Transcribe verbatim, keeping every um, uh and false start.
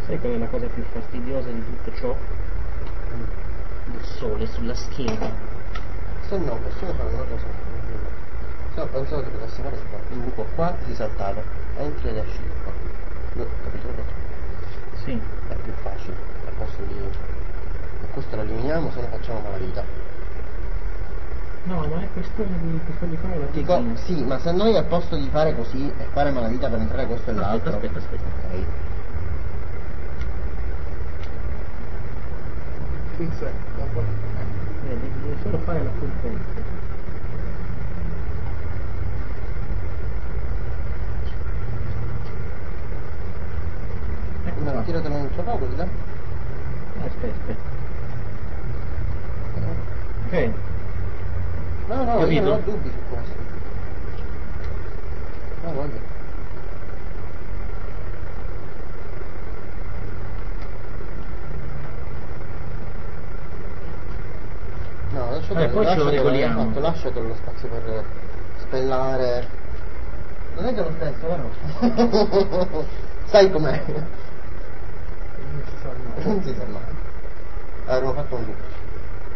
Sai qual è la cosa più fastidiosa di tutto ciò? Il sole sulla schiena. Se no, persone fanno una cosa. Se no, pensavo che potessi fare un buco qua risaltato, entri ed esci qua. No, capito? Sì. È più facile, al posto di. E questo lo eliminiamo, se no facciamo malavita. No, ma è questione di, questione di fare la Dico, sì, ma se noi al posto di fare così e fare malavita per entrare questo e l'altro. Aspetta, aspetta, aspetta. Ok. Fissa, dopo. Vedi, devi solo fare la punta. No, tiratelo un po' poco di là. Aspetta, aspetta. Ok. No, no, Capito? io non ho dubbi su questo. No, voglio. No, lasciatelo, eh, poi ce lo regoliamo. Fatto, lasciatelo lo spazio per spellare. Non è che lo stesso, vero? Sai com'è? Non si sa mai. Non si sa mai. Avremmo fatto un loop.